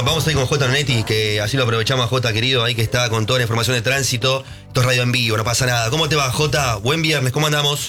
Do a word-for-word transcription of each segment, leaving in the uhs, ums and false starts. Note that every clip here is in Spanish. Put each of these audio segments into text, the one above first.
vamos a ir con J. Nonetti, que así lo aprovechamos a J, querido, ahí que está con toda la información de tránsito. Esto es radio en vivo, no pasa nada. ¿Cómo te va, J? Buen viernes, ¿cómo andamos?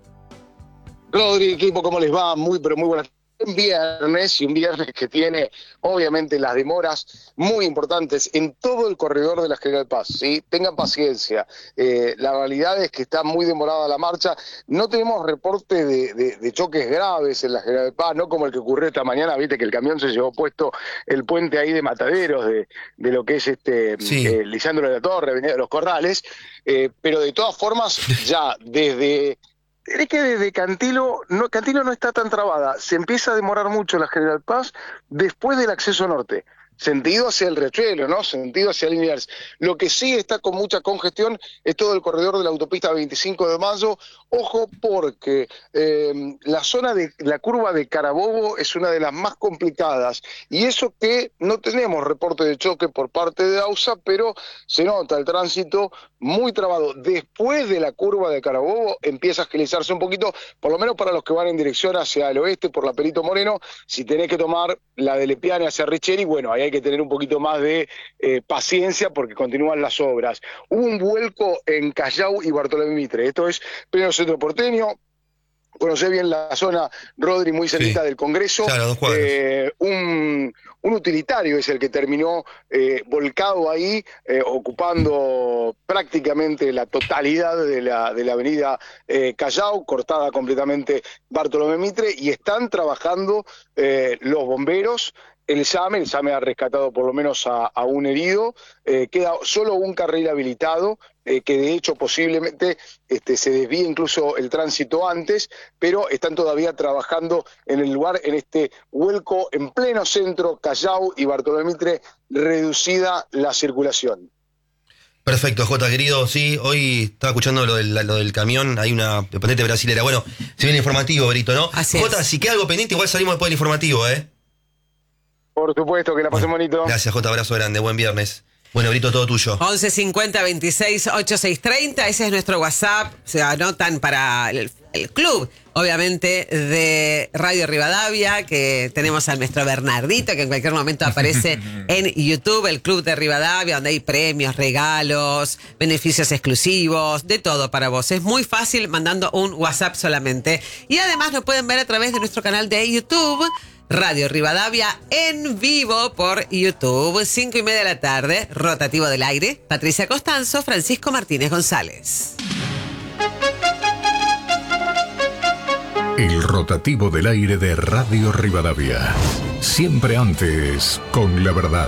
Rodri, equipo, ¿cómo les va? Muy, pero muy buenas. Un viernes y un viernes que tiene, obviamente, las demoras muy importantes en todo el corredor de la General Paz, ¿sí? Tengan paciencia. Eh, la realidad es que está muy demorada la marcha. No tenemos reporte de, de, de choques graves en la General Paz, no como el que ocurrió esta mañana, viste que el camión se llevó puesto el puente ahí de Mataderos, de, de lo que es este sí. eh, Lisandro de la Torre, Avenida de los Corrales, eh, pero de todas formas, ya desde... Es que desde Cantilo no, Cantilo no está tan trabada, se empieza a demorar mucho la General Paz después del acceso norte, sentido hacia el Riachuelo, ¿no? Sentido hacia Liniers. Lo que sí está con mucha congestión es todo el corredor de la autopista veinticinco de mayo. Ojo porque eh, la zona de la curva de Carabobo es una de las más complicadas, y eso que no tenemos reporte de choque por parte de AUSA, pero se nota el tránsito muy trabado. Después de la curva de Carabobo empieza a agilizarse un poquito, por lo menos para los que van en dirección hacia el oeste por la Perito Moreno. Si tenés que tomar la de Lepiane hacia Richeri, bueno, ahí hay que tener un poquito más de eh, paciencia porque continúan las obras. Hubo un vuelco en Callao y Bartolomé Mitre, esto es pleno centro porteño. Conocé bien la zona, Rodri, muy cerquita sí. del Congreso. Claro, dos cuadras. Eh, un, un utilitario es el que terminó eh, volcado ahí, eh, ocupando prácticamente la totalidad de la, de la avenida eh, Callao, cortada completamente Bartolomé Mitre, y están trabajando eh, los bomberos. El SAME, el SAME ha rescatado por lo menos a, a un herido, eh, queda solo un carril habilitado, eh, que de hecho posiblemente este, se desvíe incluso el tránsito antes, pero están todavía trabajando en el lugar, en este vuelco en pleno centro, Callao y Bartolomé Mitre, reducida la circulación. Perfecto, Jota, querido, sí, hoy estaba escuchando lo del, lo del camión, hay una patente brasilera. Bueno, se viene informativo, Brito, ¿no? Así Jota, es. si queda algo pendiente, igual salimos después del informativo, ¿eh? Por supuesto, que la pasen bueno, bonito. Gracias, Jota, abrazo grande, buen viernes. Bueno, Brito, todo tuyo. once cincuenta veintiséis ochenta y seis treinta, ese es nuestro WhatsApp. Se anotan para el, el club, obviamente, de Radio Rivadavia, que tenemos a nuestro Bernardito, que en cualquier momento aparece en YouTube, el Club de Rivadavia, donde hay premios, regalos, beneficios exclusivos, de todo para vos. Es muy fácil mandando un WhatsApp solamente. Y además lo pueden ver a través de nuestro canal de YouTube, Radio Rivadavia en vivo por YouTube, cinco y media de la tarde, rotativo del aire, Patricia Costanzo, Francisco Martínez González. El rotativo del aire de Radio Rivadavia, siempre antes con la verdad.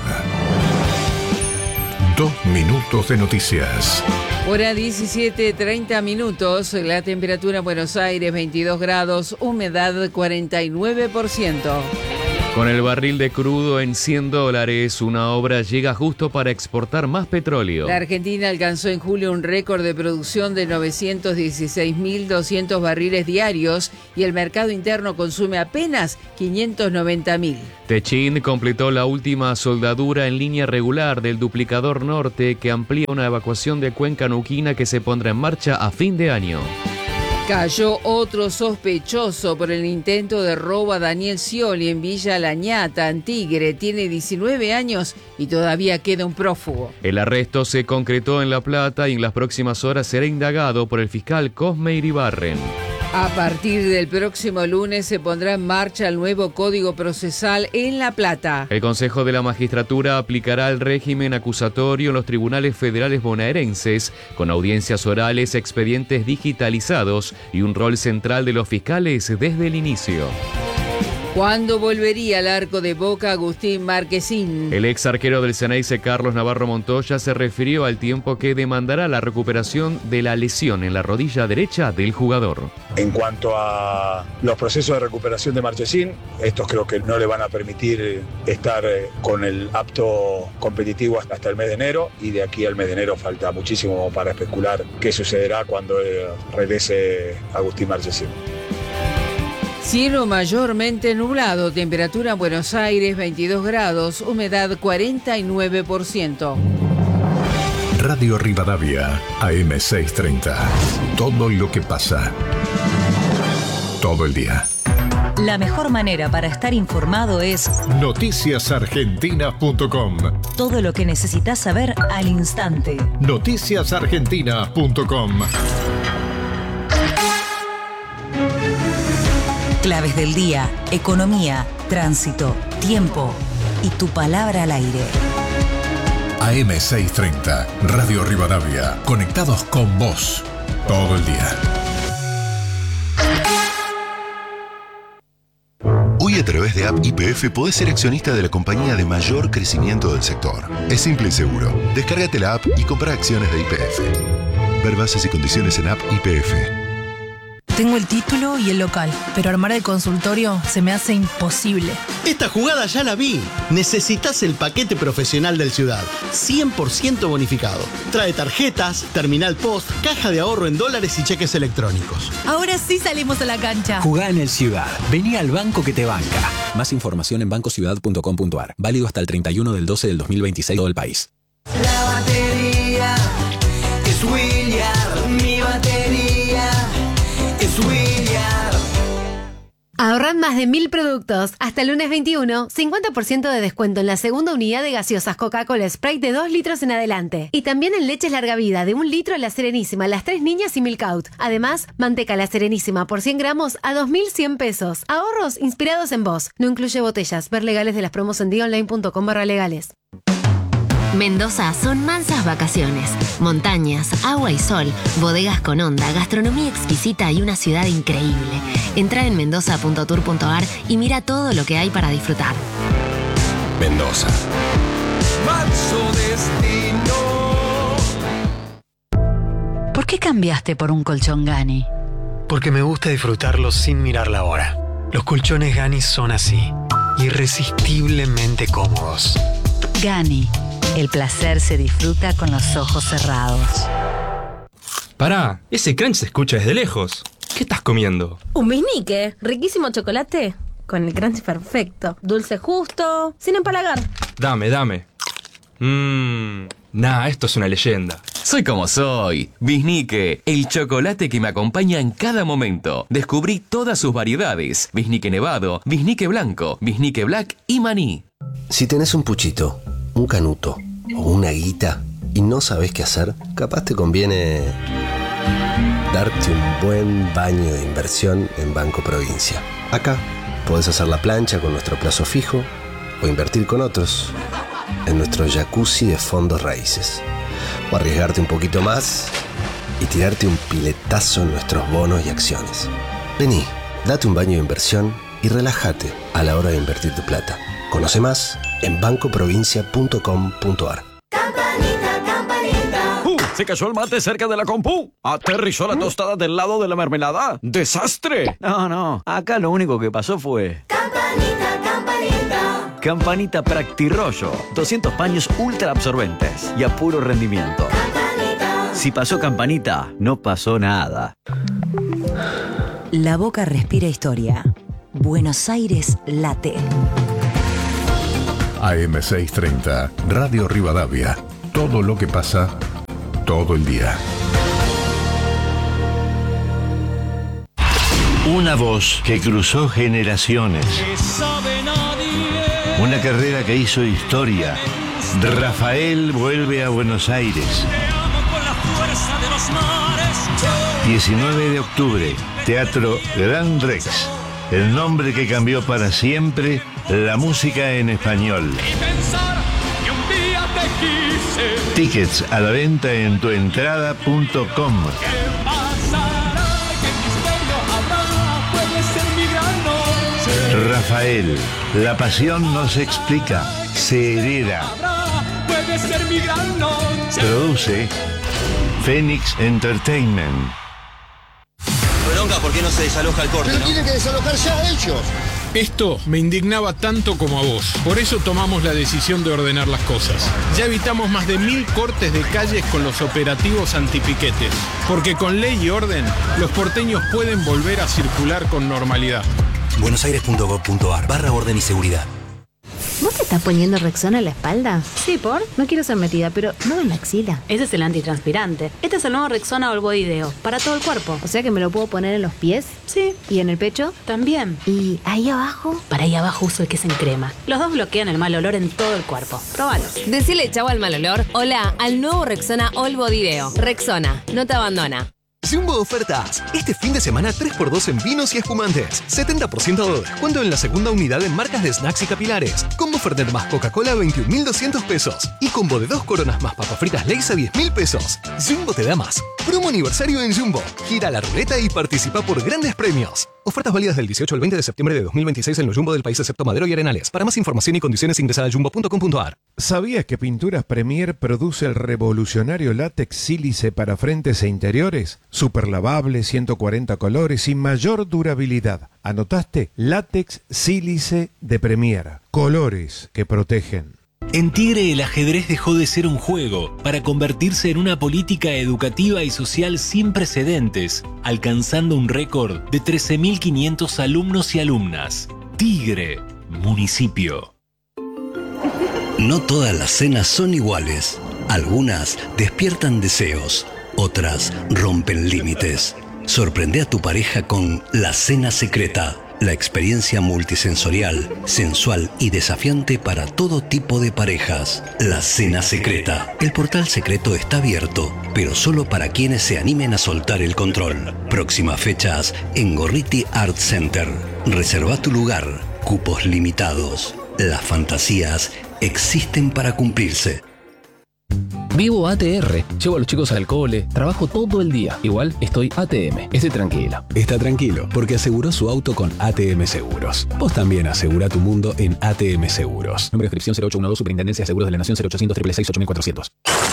Dos minutos de noticias. Hora diecisiete, treinta minutos, la temperatura en Buenos Aires veintidós grados, humedad cuarenta y nueve por ciento. Con el barril de crudo en cien dólares, una obra llega justo para exportar más petróleo. La Argentina alcanzó en julio un récord de producción de novecientos dieciséis mil doscientos barriles diarios y el mercado interno consume apenas quinientos noventa mil. Techin completó la última soldadura en línea regular del duplicador norte, que amplía una evacuación de Cuenca Neuquina que se pondrá en marcha a fin de año. Cayó otro sospechoso por el intento de robo a Daniel Scioli en Villa La Ñata, en Tigre. Tiene diecinueve años y todavía queda un prófugo. El arresto se concretó en La Plata y en las próximas horas será indagado por el fiscal Cosme Iribarren. A partir del próximo lunes se pondrá en marcha el nuevo Código Procesal en La Plata. El Consejo de la Magistratura aplicará el régimen acusatorio en los tribunales federales bonaerenses, con audiencias orales, expedientes digitalizados y un rol central de los fiscales desde el inicio. ¿Cuándo volvería al arco de Boca Agustín Marquesín? El ex arquero del Xeneize Carlos Navarro Montoya se refirió al tiempo que demandará la recuperación de la lesión en la rodilla derecha del jugador. En cuanto a los procesos de recuperación de Marchesín, estos creo que no le van a permitir estar con el apto competitivo hasta el mes de enero, y de aquí al mes de enero falta muchísimo para especular qué sucederá cuando regrese Agustín Marchesín. Cielo mayormente nublado, temperatura en Buenos Aires veintidós grados, humedad cuarenta y nueve por ciento. Radio Rivadavia, A M seiscientos treinta. Todo lo que pasa. Todo el día. La mejor manera para estar informado es noticias argentinas punto com. todo lo que necesitas saber al instante. noticias argentinas punto com. Claves del día, economía, tránsito, tiempo y tu palabra al aire. A M seiscientos treinta, Radio Rivadavia, conectados con vos todo el día. Hoy a través de App Y P F podés ser accionista de la compañía de mayor crecimiento del sector. Es simple y seguro. Descárgate la app y compra acciones de Y P F. Ver bases y condiciones en App Y P F. Tengo el título y el local, pero armar el consultorio se me hace imposible. Esta jugada ya la vi. Necesitas el paquete profesional del Ciudad. cien por ciento bonificado. Trae tarjetas, terminal post, caja de ahorro en dólares y cheques electrónicos. Ahora sí salimos a la cancha. Jugá en el Ciudad. Vení al banco que te banca. Más información en banco ciudad punto com punto a r. Válido hasta el treinta y uno del doce del dos mil veintiséis todo el país. La batería es William. Mi batería es William. Ahorran más de mil productos. Hasta el lunes veintiuno, cincuenta por ciento de descuento en la segunda unidad de gaseosas Coca-Cola Sprite de dos litros en adelante. Y también en leches larga vida de un litro La Serenísima, Las Tres Niñas y Milk Out. Además, manteca La Serenísima por cien gramos a dos mil cien pesos. Ahorros inspirados en vos. No incluye botellas. Ver legales de las promos en día online punto com barra legales. Mendoza son mansas vacaciones, montañas, agua y sol, bodegas con onda, gastronomía exquisita y una ciudad increíble. Entra en mendoza punto tour punto a r y mira todo lo que hay para disfrutar. Mendoza. Manso destino. ¿Por qué cambiaste por un colchón Gani? Porque me gusta disfrutarlo sin mirar la hora. Los colchones Gani son así, irresistiblemente cómodos. Gani. El placer se disfruta con los ojos cerrados. Pará, ese crunch se escucha desde lejos. ¿Qué estás comiendo? Un bisnique, riquísimo chocolate, con el crunch perfecto, dulce justo, sin empalagar. Dame, dame. Mmm, nah, esto es una leyenda. Soy como soy, Bisnique, el chocolate que me acompaña en cada momento. Descubrí todas sus variedades, Bisnique nevado, Bisnique blanco, Bisnique black y maní. Si tenés un puchito, un canuto o una guita y no sabés qué hacer, capaz te conviene darte un buen baño de inversión en Banco Provincia. Acá podés hacer la plancha con nuestro plazo fijo o invertir con otros en nuestro jacuzzi de fondos raíces. O arriesgarte un poquito más y tirarte un piletazo en nuestros bonos y acciones. Vení, date un baño de inversión y relájate a la hora de invertir tu plata. Conoce más en banco provincia punto com punto a r. Campanita, campanita. Uh, se cayó el mate cerca de la compu. Aterrizó la tostada del lado de la mermelada. ¡Desastre! No, no. Acá lo único que pasó fue... Campanita, campanita. Campanita Practirollo. doscientos paños ultra absorbentes y a puro rendimiento. Campanita. Si pasó Campanita, no pasó nada. La Boca respira historia. Buenos Aires late. A M seiscientos treinta, Radio Rivadavia. Todo lo que pasa, todo el día. Una voz que cruzó generaciones. Una carrera que hizo historia. Rafael vuelve a Buenos Aires. diecinueve de octubre, Teatro Gran Rex. El nombre que cambió para siempre la música en español. Tickets a la venta en tuentrada punto com. Rafael, la pasión no se explica, se hereda. Produce Phoenix Entertainment. Bronca, ¿por qué no se desaloja el corte? Pero ¿no? tiene que desalojar ya ellos. Esto me indignaba tanto como a vos. Por eso tomamos la decisión de ordenar las cosas. Ya evitamos más de mil cortes de calles con los operativos antipiquetes. Porque con ley y orden, los porteños pueden volver a circular con normalidad. buenosaires punto gov punto a r barra orden y seguridad. ¿Vos te estás poniendo Rexona en la espalda? Sí, ¿por? No quiero ser metida, pero no en la axila. Ese es el antitranspirante. Este es el nuevo Rexona All Body Deo, para todo el cuerpo. O sea que me lo puedo poner en los pies. Sí. ¿Y en el pecho? También. ¿Y ahí abajo? Para ahí abajo uso el que es en crema. Los dos bloquean el mal olor en todo el cuerpo. Próbalos. Decile chau al mal olor. Hola al nuevo Rexona All Body Deo. Rexona, no te abandona. Jumbo Ofertas. Este fin de semana tres por dos en vinos y espumantes. setenta por ciento de descuento en la segunda unidad en marcas de snacks y capilares. Combo Fernet más Coca-Cola a veintiún mil doscientos pesos. Y combo de dos coronas más papas fritas Lay's a diez mil pesos. Jumbo te da más. Promo aniversario en Jumbo. Gira la ruleta y participa por grandes premios. Ofertas válidas del dieciocho al veinte de septiembre de dos mil veintiséis en los Jumbo del país excepto Madero y Arenales. Para más información y condiciones ingresa a jumbo punto com punto a r. ¿Sabías que Pinturas Premier produce el revolucionario látex sílice para frentes e interiores? Super lavable, ciento cuarenta colores y mayor durabilidad. ¿Anotaste? Látex sílice de Premier. Colores que protegen. En Tigre el ajedrez dejó de ser un juego para convertirse en una política educativa y social sin precedentes, alcanzando un récord de trece mil quinientos alumnos y alumnas. Tigre, municipio. No todas las cenas son iguales. Algunas despiertan deseos, otras rompen límites. Sorprende a tu pareja con La Cena Secreta. La experiencia multisensorial, sensual y desafiante para todo tipo de parejas. La Cena Secreta. El portal secreto está abierto, pero solo para quienes se animen a soltar el control. Próximas fechas en Gorriti Art Center. Reserva tu lugar. Cupos limitados. Las fantasías existen para cumplirse. Vivo A T R, llevo a los chicos al cole, trabajo todo el día. Igual estoy A T M, estoy tranquilo. Está tranquilo, porque aseguró su auto con A T M Seguros. Vos también asegura tu mundo en A T M Seguros. Número de inscripción cero ocho uno dos, Superintendencia de Seguros de la Nación cero ochocientos, seis seis seis, ocho mil cuatrocientos.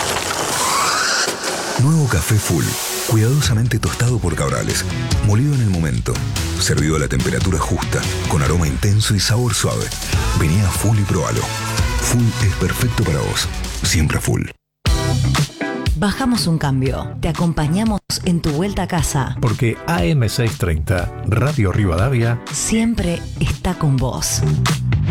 Nuevo café Full, cuidadosamente tostado por Cabrales, molido en el momento, servido a la temperatura justa, con aroma intenso y sabor suave. Vení a Full y probalo. Full es perfecto para vos, siempre Full. Bajamos un cambio. Te acompañamos en tu vuelta a casa. Porque A M seiscientos treinta, Radio Rivadavia, siempre está con vos.